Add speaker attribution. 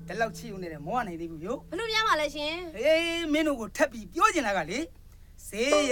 Speaker 1: ဒီလောက်ချီဦးနေတယ်မောရနိုင်သေးဘူးယို့
Speaker 2: ဘလို့များပါလဲရှင်
Speaker 1: မင်းတို့ကိုထပ်ပြီးပြောချင်တာကလေဈေး